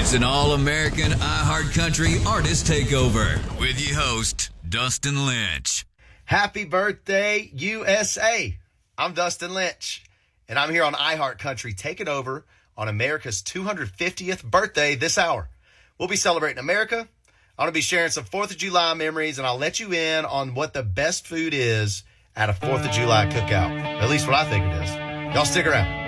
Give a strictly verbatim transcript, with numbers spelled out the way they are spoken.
It's an all-American iHeartCountry Artist Takeover with your host, Dustin Lynch. Happy birthday, U S A. I'm Dustin Lynch, and I'm here on iHeartCountry taking over on America's two hundred fiftieth birthday this hour. We'll be celebrating America. I'm going to be sharing some fourth of July memories, and I'll let you in on what the best food is at a fourth of July cookout. At least what I think it is. Y'all stick around.